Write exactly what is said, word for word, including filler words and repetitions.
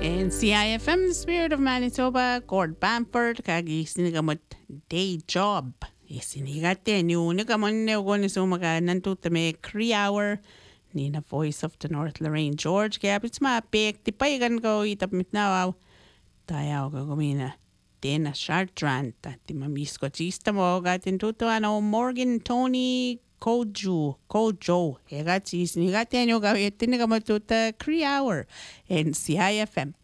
In C I F M, the Spirit of Manitoba, Gord Bamford, kagi sinigamot day job. Isinigate ni unigamon ne ugon sumaga nantutame Cree hour. Nina Voice of the North Lorraine George Gab. It's my big tipayan go itap mitnaw. Tayaw go gumina. Dena Chartrand. Tati mamisko chista mo gatin tuto ano Morgan Tony Koju, Kojo. Hega chis ni gaten yo gawi tinigamot tuta Cree hour in C I F M.